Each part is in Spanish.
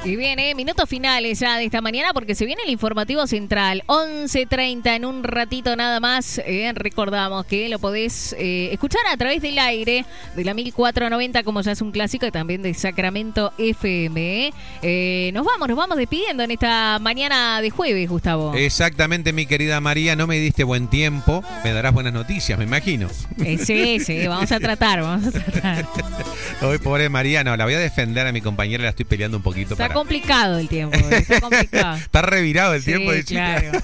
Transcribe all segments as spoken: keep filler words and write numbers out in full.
Y viene, minutos finales ya de esta mañana porque se viene el informativo central. once treinta en un ratito nada más. Eh, recordamos que lo podés eh, escuchar a través del aire de la mil cuatrocientos noventa, como ya es un clásico, y también de Sacramento F M. Eh. Eh, nos vamos, nos vamos despidiendo en esta mañana de jueves, Gustavo. Exactamente, mi querida María. No me diste buen tiempo. Me darás buenas noticias, me imagino. Eh, sí, sí, vamos a tratar, vamos a tratar. Hoy, pobre María, no, la voy a defender a mi compañera, la estoy peleando un poquito. Está para... complicado el tiempo, está complicado. Está revirado el sí, tiempo de chica. Claro.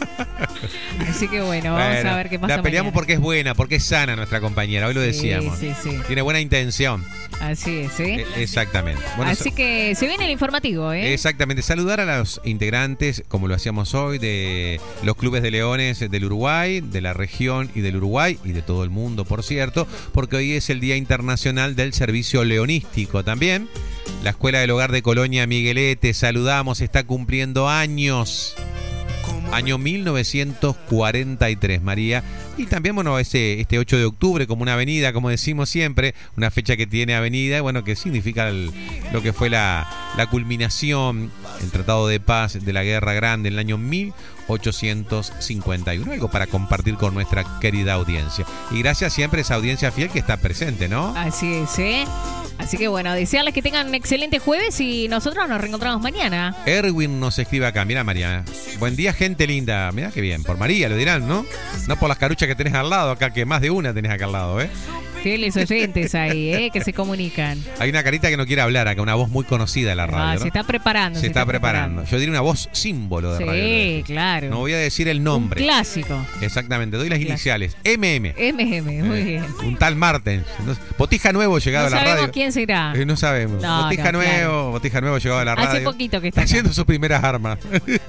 Así que bueno, vamos bueno, a ver qué pasa. La peleamos mañana. Porque es buena, porque es sana nuestra compañera, hoy lo decíamos. Sí, sí, sí. Tiene buena intención. Así es, ¿eh? E- exactamente. Bueno, Así que se viene el informativo, ¿eh? Exactamente. Saludar a los integrantes, como lo hacíamos hoy, de los clubes de leones del Uruguay, de la región y del Uruguay, y de todo el mundo, por cierto, porque hoy es el Día Internacional del Servicio Leonístico también. La Escuela del Hogar de Colonia Miguelete, saludamos, está cumpliendo años. Año mil novecientos cuarenta y tres, María. Y también, bueno, ese, este ocho de octubre como una avenida, como decimos siempre, una fecha que tiene avenida, bueno, que significa el, lo que fue la, la culminación, el Tratado de Paz de la Guerra Grande en el año mil ochocientos cincuenta y uno. Algo para compartir con nuestra querida audiencia. Y gracias siempre a esa audiencia fiel que está presente, ¿no? Así es, ¿eh? Así que bueno, desearles que tengan un excelente jueves y nosotros nos reencontramos mañana. Erwin nos escribe acá, mira María, buen día gente linda, mira qué bien, por María lo dirán, ¿no? No por las caruchas que tenés al lado acá, que más de una tenés acá al lado, ¿eh? Fieles oyentes ahí, ¿eh? Que se comunican. Hay una carita que no quiere hablar acá, una voz muy conocida de la radio, ah, ¿no? Se está preparando. Se, se está, está preparando. preparando. Yo diría una voz símbolo de sí, radio. Sí, claro. No voy a decir el nombre. Un clásico. Exactamente, doy las iniciales. M M. M M, muy eh, bien. Un tal Martens. Botija Nuevo llegado no a la radio. No sabemos quién será. Eh, no sabemos. No, Botija no, Nuevo, claro. Botija Nuevo llegado a la radio. Hace poquito que está haciendo acá. sus primeras armas.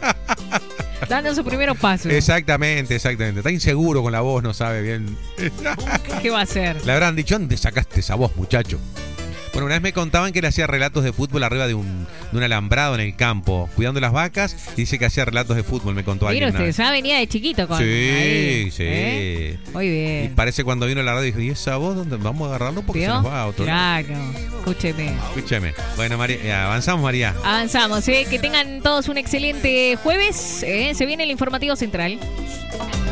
Dando sus primeros pasos. Exactamente, exactamente. Está inseguro con la voz, no sabe bien. ¿Qué va a hacer? Le habrán dicho, ¿dónde sacaste esa voz, muchacho? Bueno, una vez me contaban que él hacía relatos de fútbol arriba de un, de un alambrado en el campo, cuidando las vacas, y dice que hacía relatos de fútbol, me contó Mira alguien. usted, ya venía de chiquito con Sí, ahí, sí. ¿eh? Muy bien. Y parece cuando vino a la radio dijo, ¿y esa voz dónde vamos a agarrarlo? Porque ¿Vio? se nos va a otro lado. Claro, escúcheme. Escúcheme. Bueno, María, avanzamos, María. Avanzamos, ¿eh? Que tengan todos un excelente jueves. ¿eh? Se viene el informativo central.